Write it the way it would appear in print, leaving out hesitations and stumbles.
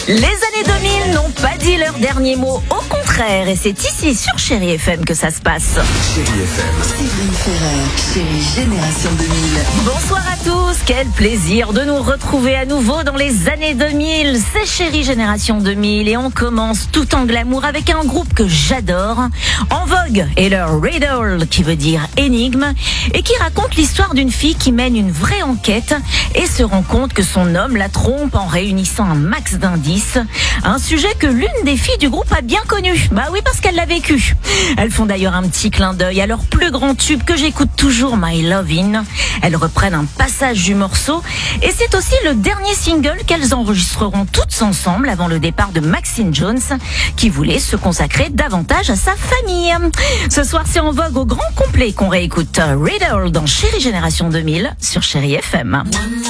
Les années 2000 n'ont pas dit leur dernier mot, au contraire, et c'est ici sur Chérie FM que ça se passe. Chérie FM. Séverine Ferrer, Chérie Génération 2000. Bonsoir à tous, quel plaisir de nous retrouver à nouveau dans les années 2000. C'est Chérie Génération 2000 et on commence tout en glamour avec un groupe que j'adore. En vogue est leur Riddle, qui veut dire énigme, et qui raconte l'histoire d'une fille qui mène une vraie enquête et se rend compte que son homme la trompe en réunissant un max d'indices. Un sujet que l'une des filles du groupe a bien connu. Bah oui, parce qu'elle l'a vécu. Elles font d'ailleurs un petit clin d'œil à leur plus grand tube que j'écoute toujours, My Lovin'. Elles reprennent un passage du morceau et c'est aussi le dernier single qu'elles enregistreront toutes ensemble avant le départ de Maxine Jones, qui voulait se consacrer davantage à sa famille. Ce soir, c'est en vogue au grand complet qu'on réécoute Riddle dans Chérie Génération 2000 sur Chérie FM.